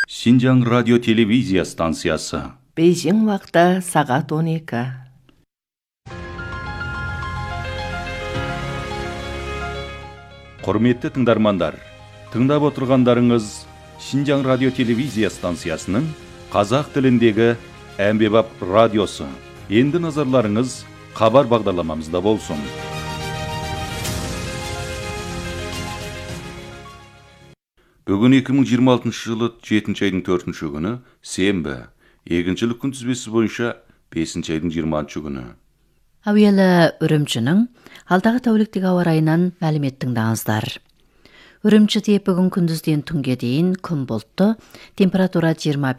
Шинжаң радио телевизия станциясы. Бейжің вақыты сағат 12. Құрметті тыңдармандар, тыңдап отырғандарыңыз Шинжаң радио телевизия станциясының қазақ тіліндегі әмбебап радиосы. Енді назарларыңыз хабар бағдарламамызда болсын. Бүгін 2026 жылы 7 айдың 4 күні, сенбі, егіншілік күнтізбесі бойынша 5 айдың 20 күні. Әуелі Үрімшінің алдағы тәуліктегі ауа райынан мәлімет тыңдаңыздар. Үрімшіде бүгін күндізден түнге дейін күн бұлтты, температура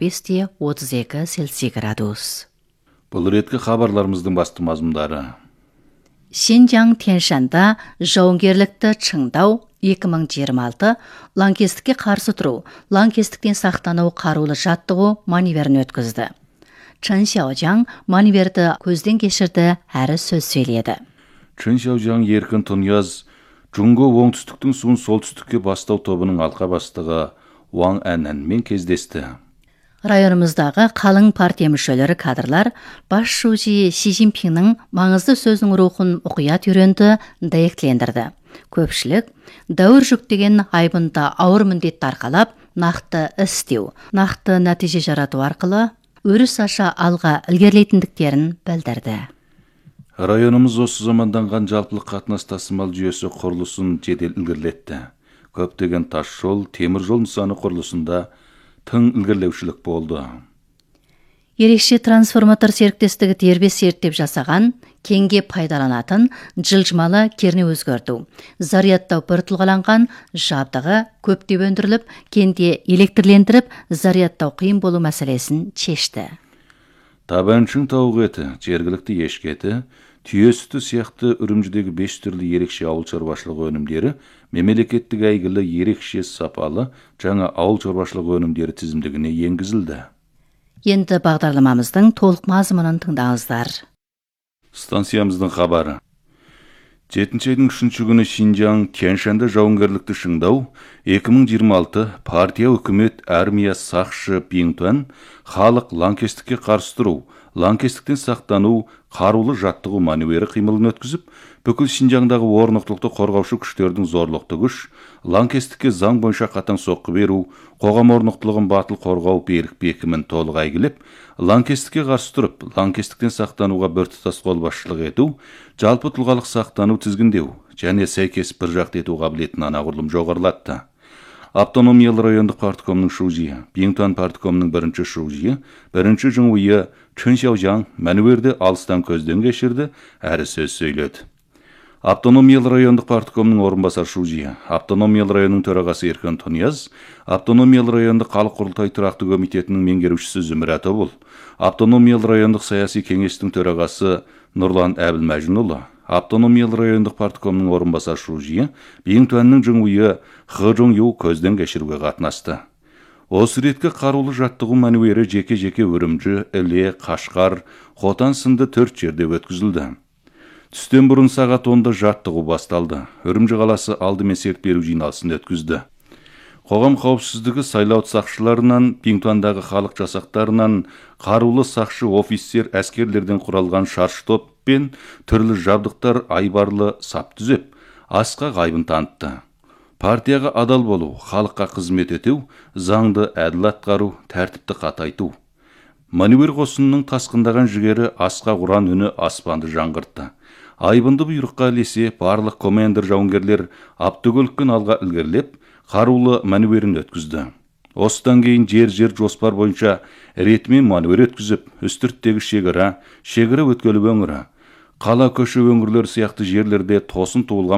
25-32 Цельсий градус. Бұл реткі хабарларымыздың басты мазмұндары. Шинжаң Тяньшанда жауынгерлікті шыңдау 2026 лаңкестікке қарсы тұру, лаңкестіктен сақтану қарулы жаттығу маневрін өткізді. Чын Шаожаң маневрді көзден кешірді, әрі сөз сөйледі. Чын Шаожаң еркін Туньяз Джунго оңтүстіктің суын солтүстікке бастау тобының алқа бастығы Уаң Әннен кездесті. Районымыздағы қалың партия мүшелері кадрлар бас шужи Си Цзиньпиннің маңызды сөзінің рухын мұқият үйренді, дәйектілендірді. Көпшілік дәуір жүктеген айбында ауыр міндет арқалап, нақты істеу, нақты нәтиже жарату арқылы өріс аша алға ілгерілейтіндіктерін білдірді. Районымыз осы заманданған жалпылық қатынас тасымал жүйесі құрылысын жедел ілгерілетті. Көптеген тас жол, темір жол нысаны құрылысында тың ілгерілеушілік болды. Ерекше трансформатор серіктестігі дербес зерттеп жасаған, кеңге пайдаланатын жылжымалы кернеу өзгерту, зарядтау бір тұлғаланған жабдығы көптеп өндіріліп, кенде электрlендіріп, зарядтау қиын болу мәселесін шешті. Табаншың тауық еті, жергілікті ешкі еті, түйе сүті сияқты Үрімшідегі 5 түрлі ерекше ауыл шаруашылығы өнімдері мемлекеттік әйгілі ерекше сапалы жаңа ауыл шаруашылығы өнімдері тізімдігіне енгізілді. Енді бағдарламамыздың толық мазмұнын тыңдаңыздар. Станциямыздың хабары. 7 айдың 3 күні Шинжаң Тяньшанда жауынгерлікті шыңдау 2026 партия, үкімет, армия, сақшы, Биңтуан халық лаңкестікке қарсы тұру, лаңкестіктен сақтану, қарулы жаттығу маневрі қимылын өткізіп, бүкіл Шинжаңдағы орнықтылықты қорғаушы күштердің зорлықты күш, лаңкестікке заң бойынша қатаң соққы беру, қоғам орнықтылығын батыл қорғау берік бекімін толық әйгілеп, лаңкестікке қарсы тұрып, лаңкестіктен сақтануға біртұтас қолбасшылық ету, жалпы тұлғалық сақтану тізгіндеу және сәйкес бір жақты ету қабілетін анағұрлым жоғарылатты. Автономиялы райондық парткомның шужиі, Биңтуан парткомның бірінші шужиі, бірінші жыңуйы Чын Шаожаң мәнуерді алыстан көзден кешірді, әрі сөз сөйледі. Автономиялы райондық парткомның орынбасар шужиі, Автономиялы районның төрағасы Еркін Туньяз, Автономиялы райондық халық құрылтай тұрақты комитетінің меңгерушісі Зүмірат Обыл, Автономиялы райондық саяси кеңестің төрағасы Нұрлан Әбілмәжінұлы, Автономиялы райондық парткомның орынбасар шужиі, Биңтуанның жыңуйы Хы Жоңю көзден кешіруге қатынасты. Осы реткі қарулы жаттығу маневрі жеке-жеке Үрімші, Іле, Қашқар, Хотан сынды 4 жерде өткізілді. Түстен бұрын сағат 10-да жаттығу басталды. Үрімші қаласы алдымен серт беру жиналысын өткізді. Қоғам қауіпсіздігі сайлау сақшыларынан, Биңтуандағы халық жасақтарынан, қарулы сақшы офицер әскерлерден құралған шаршы топ пен түрлі жабдықтар айбарлы сап түзеп, асқа ғайбын танытты. Партияға адал болу, халыққа қызмет ету, заңды әділ атқару, тәртіпті қатайту. Маневр қосынының тасқындаған жігері асқа құран үні аспанды жаңғыртты. Айбынды бұйрыққа ілесе барлық командир жауынгерлер аптөгөлікпен алға ілгерілеп, қарулы маневрін өткізді. Осыдан кейін жер жоспар бойынша ретімен маневр өткізіп, үстірттегі шекара өткелі өңірі, қала көші өңірлер сияқты жерлерде тосын туылған